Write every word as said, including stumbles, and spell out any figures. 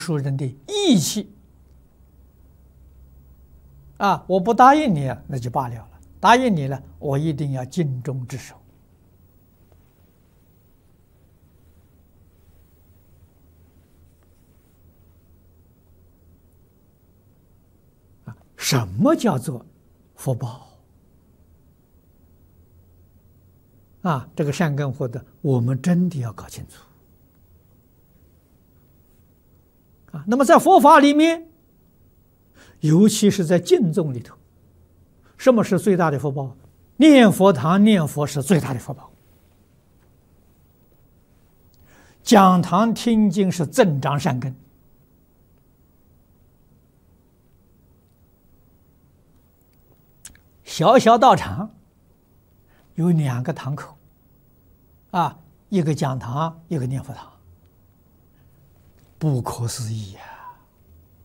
数人的义气啊！我不答应你啊，那就罢了了；答应你了，我一定要尽忠职守。啊，什么叫做福报？啊，这个善根福德，我们真的要搞清楚。啊，那么在佛法里面，尤其是在敬重里头，什么是最大的福报？念佛堂念佛是最大的福报，讲堂听经是增长善根。小小道场有两个堂口，啊，一个讲堂，一个念佛堂，不可思议呀！